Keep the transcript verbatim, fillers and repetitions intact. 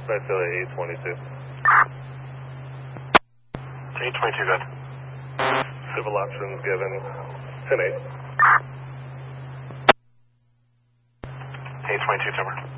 Suspect still at eight twenty-two. eight twenty-two, good. Civil options given. ten eight. eight twenty-two, Timber.